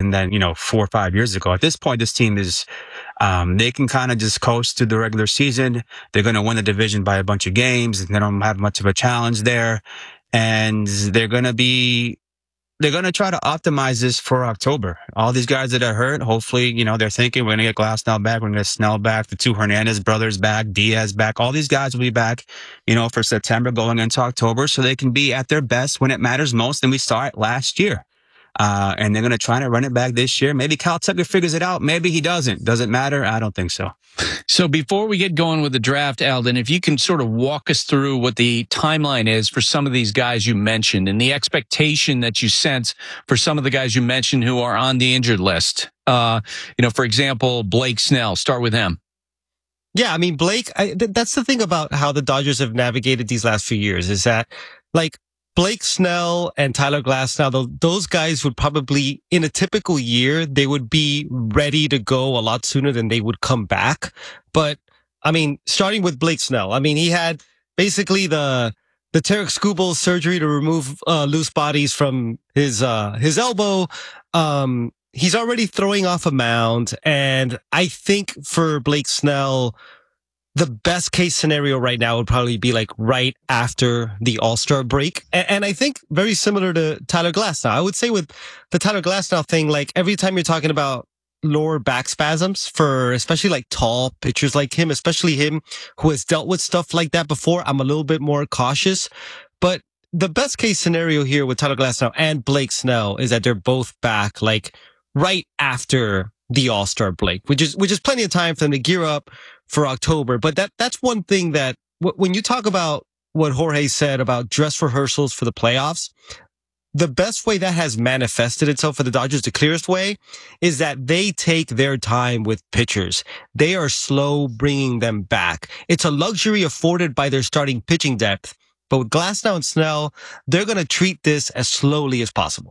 than 4 or 5 years ago. At this point, this team is, they can kind of just coast through the regular season. They're going to win the division by a bunch of games, and they don't have much of a challenge there. And they're going to try to optimize this for October. All these guys that are hurt, hopefully, they're thinking we're going to get Glasnow back, we're going to get Snell back, the two Hernandez brothers back, Diaz back. All these guys will be back, for September going into October, so they can be at their best when it matters most. And we saw it last year. And they're going to try to run it back this year. Maybe Kyle Tucker figures it out. Maybe he doesn't. Does it matter? I don't think so. So before we get going with the draft, Aldon, if you can sort of walk us through what the timeline is for some of these guys you mentioned and the expectation that you sense for some of the guys you mentioned who are on the injured list. For example, Blake Snell. Start with him. Yeah, I mean, Blake, that's the thing about how the Dodgers have navigated these last few years is that, like, Blake Snell and Tyler Glasnow, those guys would probably, in a typical year, they would be ready to go a lot sooner than they would come back. But, I mean, starting with Blake Snell, I mean, he had basically the Tarik Skubal surgery to remove loose bodies from his elbow. He's already throwing off a mound. And I think for Blake Snell, the best case scenario right now would probably be like right after the All-Star break. And I think very similar to Tyler Glasnow. I would say with the Tyler Glasnow thing, like every time you're talking about lower back spasms for especially like tall pitchers like him, especially him who has dealt with stuff like that before, I'm a little bit more cautious. But the best case scenario here with Tyler Glasnow and Blake Snell is that they're both back like right after the All-Star break, which is plenty of time for them to gear up for October. But that's one thing that when you talk about what Jorge said about dress rehearsals for the playoffs, the best way that has manifested itself for the Dodgers, the clearest way, is that they take their time with pitchers. They are slow bringing them back. It's a luxury afforded by their starting pitching depth. But with Glasnow and Snell, they're going to treat this as slowly as possible.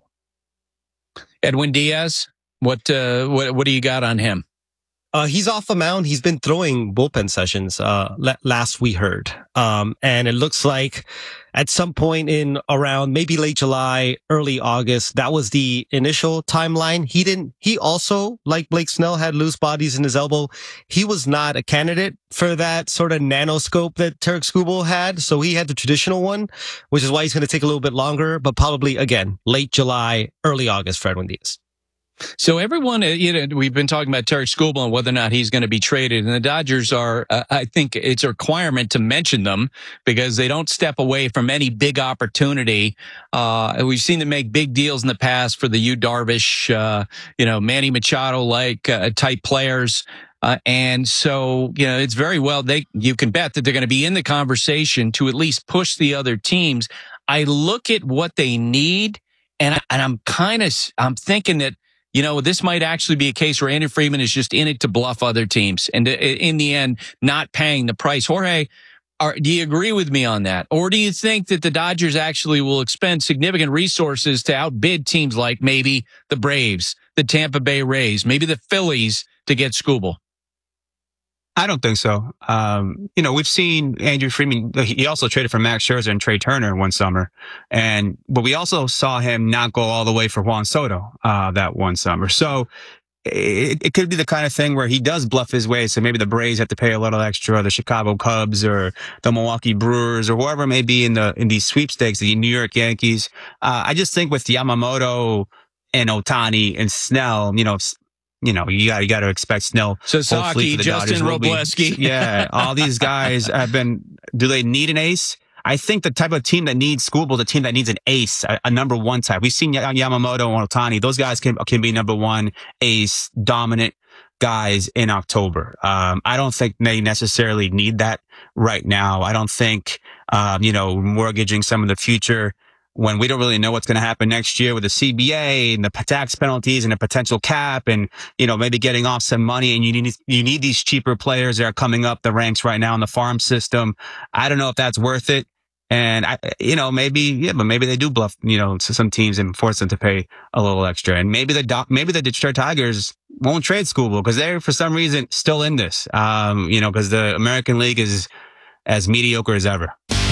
Edwin Diaz, what do you got on him? He's off a mound. He's been throwing bullpen sessions, last we heard. And it looks like at some point in around maybe late July, early August, that was the initial timeline. He also, like Blake Snell, had loose bodies in his elbow. He was not a candidate for that sort of nanoscope that Tarik Skubal had. So he had the traditional one, which is why he's going to take a little bit longer, but probably again, late July, early August for Edwin Diaz. So everyone, we've been talking about Tarik Skubal and whether or not he's going to be traded. And the Dodgers are, I think it's a requirement to mention them because they don't step away from any big opportunity. We've seen them make big deals in the past for the Yu Darvish, Manny Machado-like type players. And so, it's very well, you can bet that they're going to be in the conversation to at least push the other teams. I look at what they need and I'm thinking that, this might actually be a case where Andrew Friedman is just in it to bluff other teams and in the end, not paying the price. Jorge, do you agree with me on that? Or do you think that the Dodgers actually will expend significant resources to outbid teams like maybe the Braves, the Tampa Bay Rays, maybe the Phillies to get Skubal? I don't think so. We've seen Andrew Friedman. He also traded for Max Scherzer and Trey Turner one summer. But we also saw him not go all the way for Juan Soto, that one summer. So it could be the kind of thing where he does bluff his way. So maybe the Braves have to pay a little extra, or the Chicago Cubs or the Milwaukee Brewers or whoever may be in these sweepstakes, the New York Yankees. I just think with Yamamoto and Ohtani and Snell, you got to expect Snell. Sasaki, Justin Robleski. Yeah. All these guys do they need an ace? I think the type of team that needs Skubal is a team that needs an ace, a number one type. We've seen Yamamoto and Ohtani. Those guys can be number one ace, dominant guys in October. I don't think they necessarily need that right now. I don't think, mortgaging some of the future when we don't really know what's going to happen next year with the CBA and the tax penalties and the potential cap and, maybe getting off some money, and you need these cheaper players that are coming up the ranks right now in the farm system. I don't know if that's worth it. And maybe they do bluff, some teams and force them to pay a little extra. And maybe the Detroit Tigers won't trade Skubal because they're for some reason still in this, because the American League is as mediocre as ever.